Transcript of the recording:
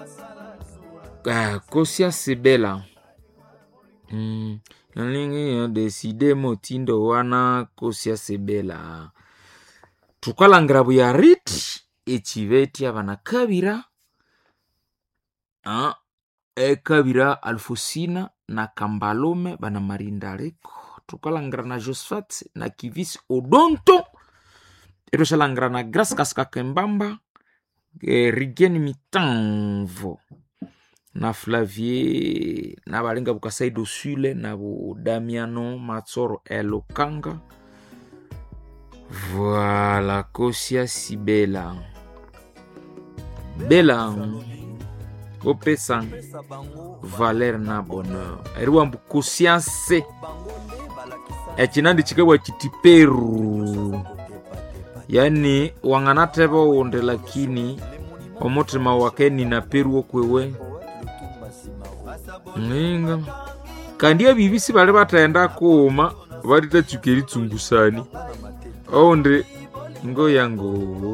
Kosia Sibela. Nalingi deside motindo wana Kosia Sibela. Tukalangira buya riti echiveti abana kabira. Kabira Alfosina na Kambalome bana Marindareko. Tukalangira na Josfat na Kivisi Odonto. Edo shalangira na Grace Kaska Kembamba. Rigeni Mitanvo. Na Flavier, na balinga bukasaido Sule, na bu Damiano Matsoro Elokanga. Voilà, Kosia Sibela. Bela Opesa Valère na bonheur. Eriwa mbu Kosianse. Echinandi chikewa chitiperu. Yani wanganateba uonde lakini omotima wakeni na peru okwewe. Ninga kandia bibisi bale bataenda kuma barita chukeri tsungusani onde ngo yango